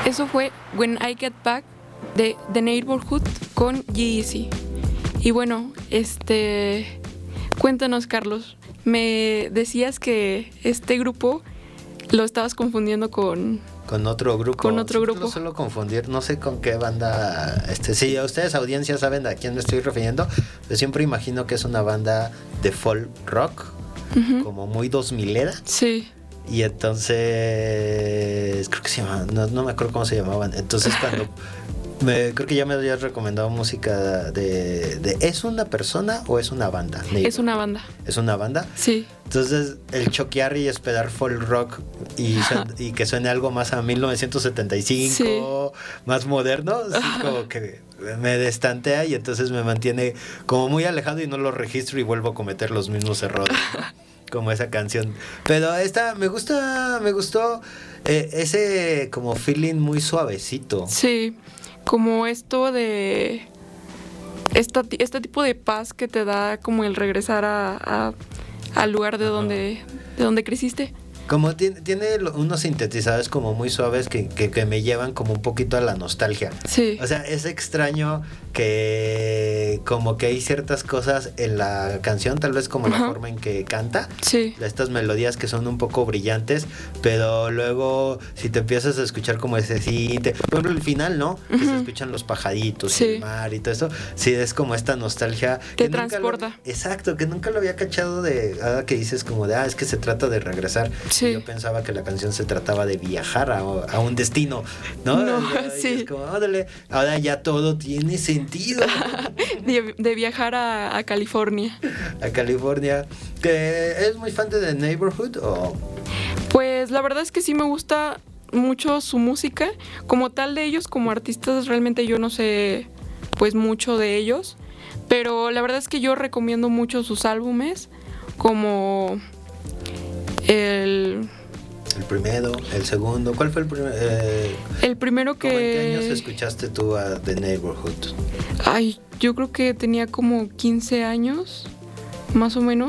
Eso fue When I Get Back de The Neighborhood con G-Eazy. Y bueno, cuéntanos, Carlos. Me decías que este grupo lo estabas confundiendo con otro grupo. Con otro grupo. No suelo confundir, no sé con qué banda. Si a ustedes, audiencia, saben a quién me estoy refiriendo, yo siempre imagino que es una banda de folk rock, como muy 2000era. Sí. Y entonces creo que se llamaban, no me acuerdo cómo se llamaban. Entonces cuando creo que ya me habías recomendado música de ¿es una persona o es una banda? Es una banda. ¿Es una banda? Sí. Entonces el choquear y esperar folk rock y que suene algo más a 1975, sí, más moderno, así como que me destantea y entonces me mantiene como muy alejado y no lo registro y vuelvo a cometer los mismos errores, ¿no? Como esa canción. Pero esta me gustó ese como feeling muy suavecito. Sí, como esto de este tipo de paz que te da como el regresar al lugar de donde creciste. Como tiene unos sintetizadores como muy suaves que me llevan como un poquito a la nostalgia. Sí. O sea, es extraño que como que hay ciertas cosas en la canción, tal vez como la forma en que canta. Sí. Estas melodías que son un poco brillantes, pero luego si te empiezas a escuchar como ese por ejemplo el final, ¿no? Que se escuchan los pajaritos y el mar y todo eso. Sí, es como esta nostalgia. Te transporta. Exacto, que nunca lo había cachado que dices como de, es que se trata de regresar. Sí. Yo pensaba que la canción se trataba de viajar a un destino, ¿no? Sí. Es como, órale, ahora ya todo tiene sentido. de viajar a California. A California. ¿Eres muy fan de The Neighborhood o...? Pues la verdad es que sí me gusta mucho su música. Como tal de ellos, como artistas, realmente yo no sé pues mucho de ellos. Pero la verdad es que yo recomiendo mucho sus álbumes, como el primero, el segundo. ¿Cuál fue el primero? El primero que... ¿En qué años escuchaste tú a The Neighborhood? Ay, yo creo que tenía como 15 años, más o menos.